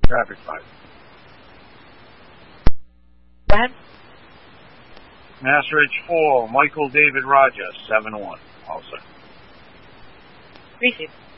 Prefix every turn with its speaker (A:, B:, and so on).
A: Traffic 5.
B: Go ahead.
A: Mass Ridge 4, Michael David Rogers, 7-1, also.
B: Receive.